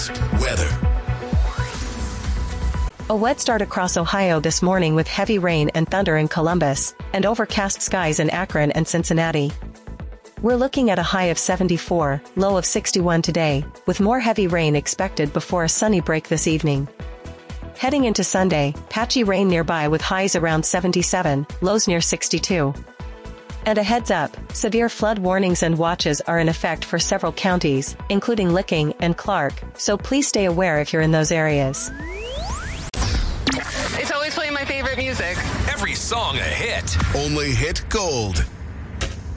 News. Weather. A wet start across Ohio this morning with heavy rain and thunder in Columbus, and overcast skies in Akron and Cincinnati. We're looking at a high of 74, low of 61 today, with more heavy rain expected before a sunny break this evening. Heading into Sunday, patchy rain nearby with highs around 77, lows near 62. And a heads up, severe flood warnings and watches are in effect for several counties, including Licking and Clark, so please stay aware if you're in those areas. It's always playing my favorite music. Every song a hit. Only Hit Gold.